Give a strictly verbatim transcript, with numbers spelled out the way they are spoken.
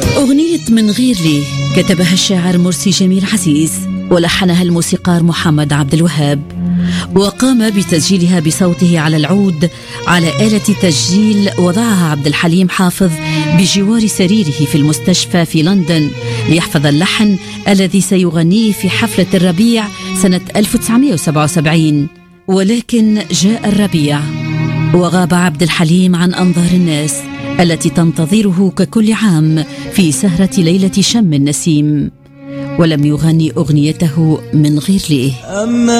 أغنية من غير ليه كتبها الشاعر مرسي جميل عزيز، ولحنها الموسيقار محمد عبد الوهاب، وقام بتسجيلها بصوته على العود على آلة تسجيل وضعها عبد الحليم حافظ بجوار سريره في المستشفى في لندن ليحفظ اللحن الذي سيغنيه في حفلة الربيع سنة ألف وتسعمائة وسبعة وسبعين. ولكن جاء الربيع وغاب عبد الحليم عن أنظار الناس التي تنتظره ككل عام في سهرة ليلة شم النسيم، ولم يغني أغنيته من غير ليه.